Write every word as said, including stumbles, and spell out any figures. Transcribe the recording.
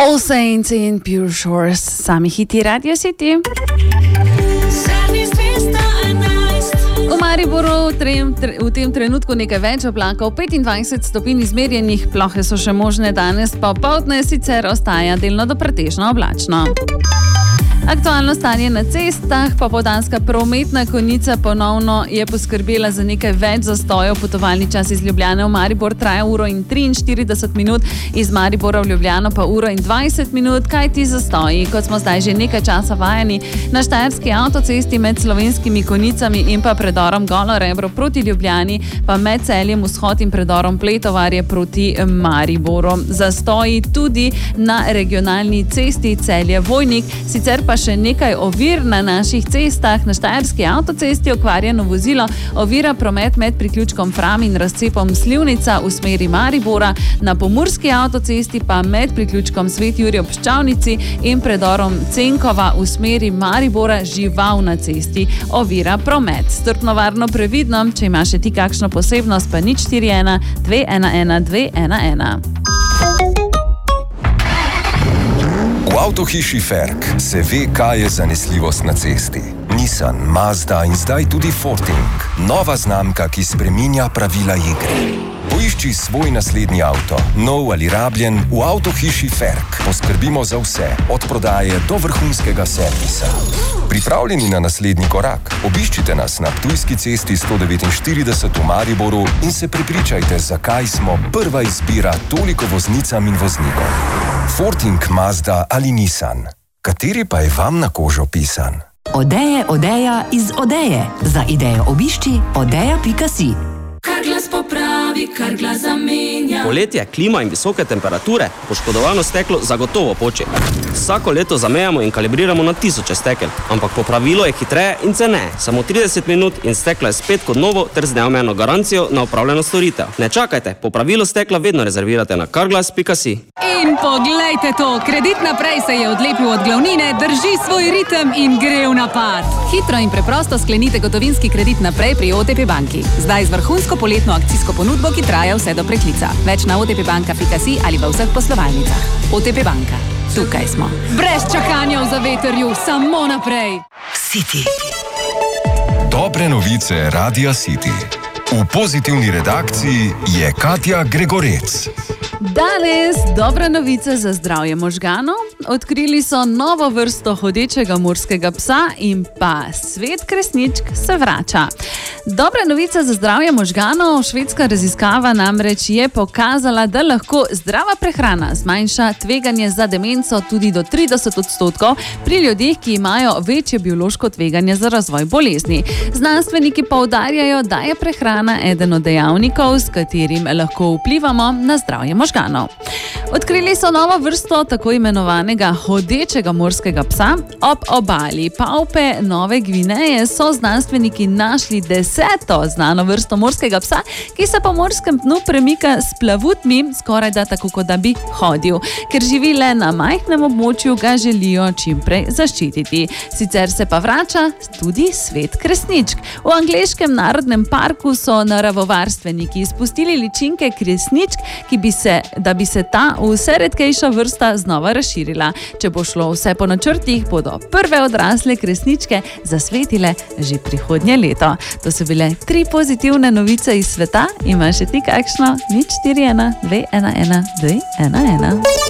All Saints in Pure Shores, sami hiti Radio City. V Mariboru v tem trenutku nekaj več oblakov, petindvajset stopinj izmerjenih, plohe so še možne danes, popoldne sicer ostaja delno do pretežno oblačno. Aktualno stanje na cestah, popoldanska prometna konica ponovno je poskrbela za nekaj več zastojev. Potovalni čas iz Ljubljane v Maribor traja uro in triinštirideset minut, iz Maribora v Ljubljano pa uro in dvajset minut. Kaj ti zastoji? Kot smo zdaj že nekaj časa vajeni, na štajerski avtocesti med slovenskimi konicami in pa predorom Golo Rebro proti Ljubljani, pa med Celjem Vzhod in predorom Pletovarje proti Mariboru. Zastoji tudi na regionalni cesti Celje-Vojnik, sicer pa še nekaj ovir na naših cestah. Na štajerski avtocesti okvarjeno vozilo ovira promet med priključkom Fram in razcepom Slivnica v smeri Maribora, na pomurski avtocesti pa med priključkom Sveti Jurij ob Ščavnici in predorom Cenkova v smeri Maribora žival na cesti ovira promet. Strpno, varno, previdno, če imaš še ti kakšno posebnost, pa nič štiri ena dve ena ena dve ena ena. V avtohiši Ferk se ve, kaj je zanesljivost na cesti. Nissan, Mazda in zdaj tudi Forting. Nova znamka, ki spreminja pravila igre. Poišči svoj naslednji avto, nov ali rabljen, v avtohiši Ferk. Poskrbimo za vse, od prodaje do vrhunskega servisa. Pripravljeni na naslednji korak? Obiščite nas na Ptujski cesti sto devetinštirideset v Mariboru in se prepričajte, zakaj smo prva izbira toliko voznicam in voznikom. Forting, Mazda ali Nissan. Kateri pa je vam na kožo pisan? Odeje, odeja iz Odeje. Za idejo obišči odeja pika si. Kar glas popravi, kar glas zamenja. Poletje, klima in visoke temperature, poškodovano steklo zagotovo poči. Vsako leto zamejamo in kalibriramo na tisoče stekel, ampak popravilo je hitreje in ceneje. Samo trideset minut in steklo je spet kot novo ter z neomejeno garancijo na opravljeno storitev. Ne čakajte, popravilo stekla vedno rezervirate na karglas pika si. In poglejte to, Kredit naprej se je odlepil od glavnine, drži svoj ritem in gre v napad. Hitro in preprosto sklenite gotovinski kredit naprej pri O T P banki. Zdaj z vrhunsko poletno akcijsko ponudbo, ki traja vse do preklica. Več na o t p banka pika si ali v vseh poslovalnicah. O T P banka. Tukaj smo. Brez čakanja v zavetrju, samo naprej. City. Dobre novice Radia City. V pozitivni redakciji je Katja Gregorec. Danes dobra novica za zdravje možganov. Odkrili so novo vrsto hodečega morskega psa in pa svet kresničk se vrača. Dobra novica za zdravje možganov. Švedska raziskava namreč je pokazala, da lahko zdrava prehrana zmanjša tveganje za demenco tudi do trideset odstotkov pri ljudeh, ki imajo večje biološko tveganje za razvoj bolezni. Znanstveniki poudarjajo, da je prehrana eden od dejavnikov, s katerim lahko vplivamo na zdravje možganov. Odkrili so novo vrsto tako imenovanega hodečega morskega psa. Ob obali Paupe Nove Gvineje so znanstveniki našli deseto znano vrsto morskega psa, ki se po morskem dnu premika s plavutmi, skoraj da tako, kot da bi hodil. Ker živi le na majhnem območju, ga želijo čimprej zaščititi. Sicer se pa vrača tudi svet kresničk. V angleškem narodnem parku so naravovarstveniki izpustili ličinke kresničk, ki bi se, da bi se ta vse redkejša vrsta znova razširila. Če bo šlo vse po načrtih, bodo prve odrasle kresničke zasvetile že prihodnje leto. To so bile tri pozitivne novice iz sveta. Imaš še ti kakšno? nič štiri ena dve ena ena dve ena ena.